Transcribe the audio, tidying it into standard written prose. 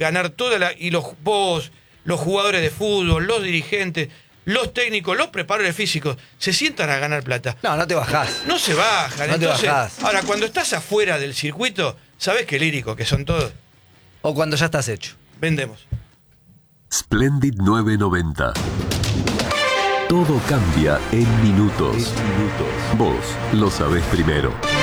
ganar y los jugadores de fútbol, los dirigentes, los técnicos, los preparadores físicos, se sientan a ganar plata. No te bajás. No se bajan. No Entonces, te bajás. ahora, cuando estás afuera del circuito, ¿sabés qué lírico que son todos? O cuando ya estás hecho. Vendemos. Splendid 990. Todo cambia en minutos. Vos lo sabés primero.